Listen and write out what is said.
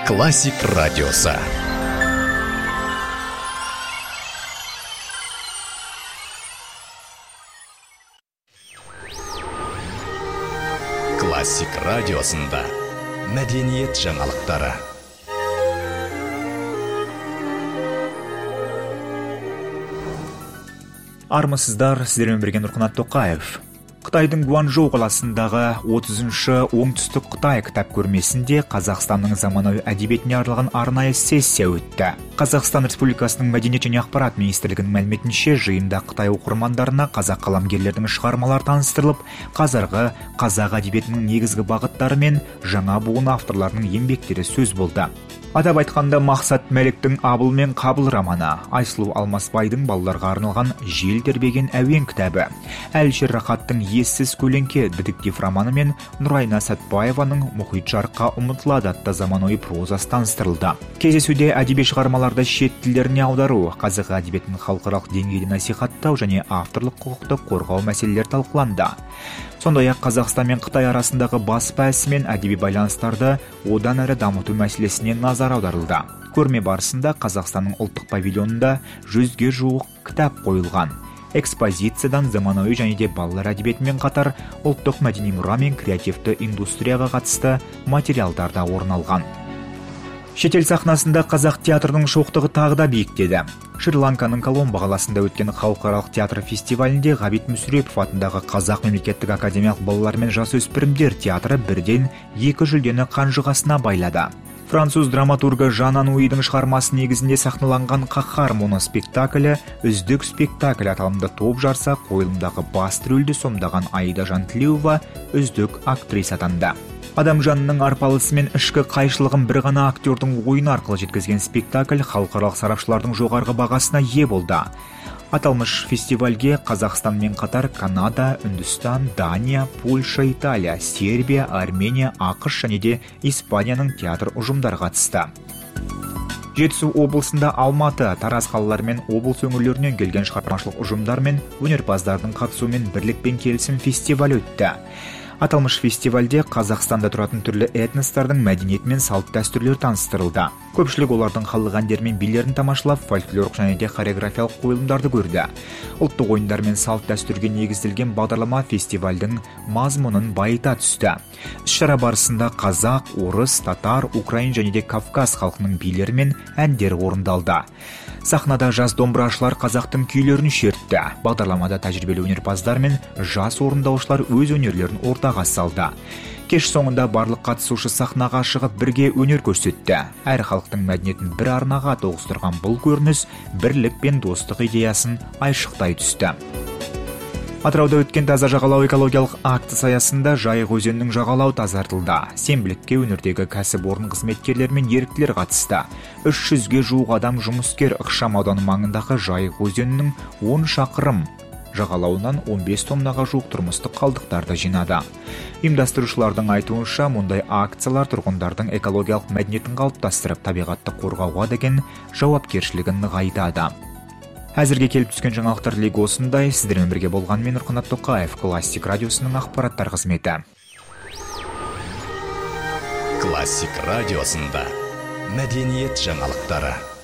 Классик радиосы. Классик радиосында мәдениет жаңалықтары. Армысыздар, сіздермен бірге Нұрқанат Тоқаев. Қытайдың Гуанчжоу қаласындағы 30-шы оңтүстік Қытай кітап көрмесінде Қазақстанның заманауи әдебиетіне арналған арнайы сессия өтті. Қазақстан Республикасының Мәдениет және ақпарат министрлігінің мәліметінше, жиында Қытай оқырмандарына қазақ қаламгерлердің шығармалары таныстырылып, қазіргі қазақ әдебиетінің негізгі бағыттары мен жаңа буын авторларының еңбектері сөз болды. Атап айтқанда, Мақсат Мәліктің Абыл мен Қабыл романы, Айсұлу Алмасбайдың балаларға арналған Жел тербеген әуен кітабы, Әлішер Рахаттың Ессіз көлеңке детектив романы мен Нұрайна Сәтбаеваның Мұхит жарыққа ұмытылады атты заманауи прозасы таныстырылды. Кездесуде әдеби шығармаларды шет тілдеріне аудару, қазақ әдебиетінің халықаралық деңгейде насихаттау және авторлық құқықты қорғау мәселелері талқыланды. Сондай-ақ Қазақстан мен Қытай арасындағы баспа ісі мен әдеби байланыстарды одан әрі дамыту мәселесіне назар аударылды. Көрме барысында Қазақстанның ұлттық павильонында 100-ге жуық кітап қойылған. Экспозициядан заманауи және де балалар әдебиетімен қатар ұлттық мәдени мұра мен креативті индустрияға қатысты материалдар да орын алған. Шетел сахнасында қазақ театрының шоқтығы тағы да биіктеді. Шри-Ланканың Коломбо қаласында өткен халықаралық театр фестивалінде Ғабит Мүсірепов атындағы Қазақ мемлекеттік академиялық балалар мен жасөспірімдер театры бірден 2 жүлдені қанжығасына байлады. Француз драматургы Жан Ануидің шығармасы негізінде сахналанған Қаһар моноспектаклі үздік спектакль аталымында топ жарса, қойылымдағы басты рөлді сомдаған Аида Жантілеуова үздік актриса атанды. Адам жанының арпалысы мен ішкі қайшылығын бір ғана актердің ойыны арқылы жеткізген спектакль халықаралық сарапшылардың жоғарғы бағасына ие болды. Аталмыш фестивальге Қазақстанмен қатар Канада, Үндістан, Дания, Польша, Италия, Сербия, Армения, ақш және де Испанияның театр ұжымдары қатысты. Жетісу облысында Алматы, Тараз қалалары мен облыс өңірлерінен келген шығармашылық ұжымдар мен өнерпаздардың қатысуымен бірлік пен келісім фестиваль өтті. Аталмыш фестивальде Қазақстанда тұратын түрлі этностардың мәдениеті мен салт дәстүрлері таныстырылды. Көпшілік олардың халық әндері мен билерін тамашалап, фольклорлық және де хореографиялық қойылымдарды көрді. Ұлттық ойындар мен салт дәстүрге негізделген бағдарлама фестивальдің мазмұнын байыта түсті. Іс-шара барысында қазақ, орыс, татар, украин және де Кавказ халқының билері мен әндері орындалды. Сахнада жас домбырашылар қазақтың күйлерін шертті. Бағдарламада тәжірибелі өнерпаздар мен жас орындаушылар өз өнерлерін ортаға салды. Кеш соңында барлық қатысушы сахнаға шығып бірге өнер көрсетті. Әр халықтың мәдениетін бір арнаға тоғыстырған бұл көрініс бірлік пен достық идеясын айшықтай түсті. Атырауда өткен таза жағалау экологиялық акция аясында Жайық өзенінің жағалауы тазартылды. Сенбілікке өңірдегі кәсіпорын қызметкерлер мен еріктілер қатысты. 300-ге жуық адам жұмыскер ықшам ауданы маңындағы Жайық өзенінің 10 шақырым жағалауынан 15 тоннаға жуық тұрмыстық қалдықтарды жинады. Ұйымдастырушылардың айтуынша, мұндай акциялар тұрғындардың экологиялық мәдениетін қалыптастырып, табиғатты қорғауға деген жауапкершілігін нығайтады. Әзірге келіп түскен жаңалықтар легі осындай. Сіздермен бірге болған мен Нұрқанат Тоқаев, Классик радиосының ақпараттар қызметі. Классик радиосында мәдениет жаңалықтары.